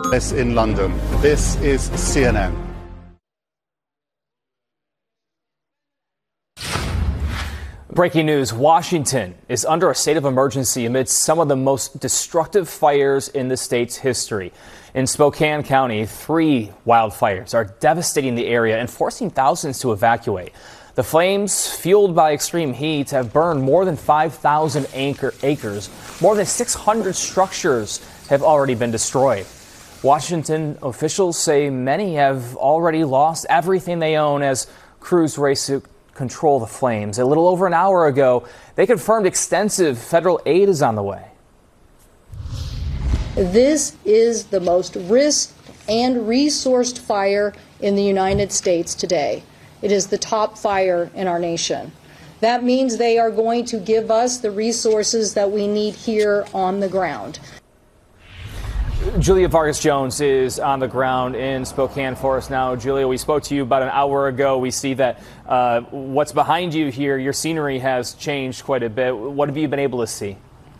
In London. This is CNN. Breaking news, Washington is under a state of emergency amidst some of the most destructive fires in the state's history. In Spokane County, 3 wildfires are devastating the area and forcing thousands to evacuate. The flames, fueled by extreme heat, have burned more than 5,000 acres. More than 600 structures have already been destroyed. Washington officials say many have already lost everything they own as crews race to control the flames. A little over an hour ago, they confirmed extensive federal aid is on the way. This is the most risked and resourced fire in the United States today. It is the top fire in our nation. That means they are going to give us the resources that we need here on the ground. Julia Vargas Jones is on the ground in Spokane for us now. Julia, we spoke to you about an hour ago. We see that what's behind you here, your scenery has changed quite a bit. What have you been able to see?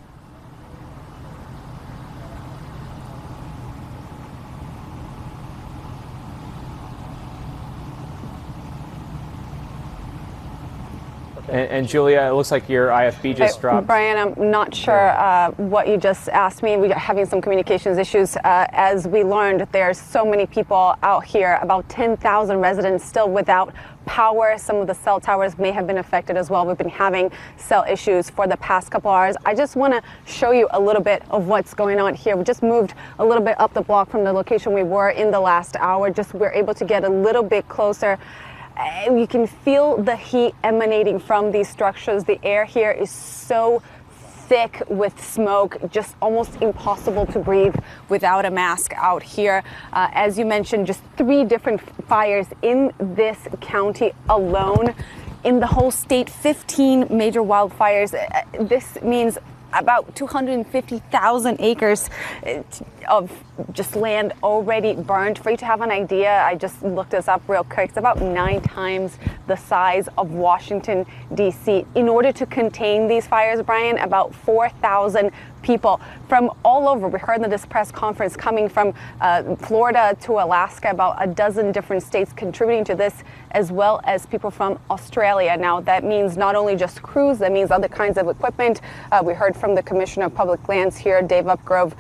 And Julia, it looks like your IFB just dropped. Brian, I'm not sure what you just asked me. We are having some communications issues. As we learned, there's so many people out here, about 10,000 residents still without power. Some of the cell towers may have been affected as well. We've been having cell issues for the past couple hours. I just want to show you a little bit of what's going on here. We just moved a little bit up the block from the location we were in the last hour. We're able to get a little bit closer. You can feel the heat emanating from these structures. The air here is so thick with smoke, just almost impossible to breathe without a mask out here. As you mentioned, just 3 different fires in this county alone. In the whole state, 15 major wildfires. This means about 250,000 acres of just land already burned. For you to have an idea, I just looked this up real quick. It's about 9 times the size of Washington, D.C. In order to contain these fires, Brian, about 4,000 people from all over. We heard in this press conference coming from Florida to Alaska, about a dozen different states contributing to this, as well as people from Australia. Now, that means not only just crews, that means other kinds of equipment. We heard from the Commissioner of Public Lands here, Dave Upgrove,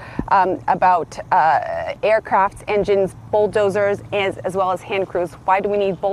about aircrafts, engines, bulldozers, as well as hand crews. Why do we need bulldozers?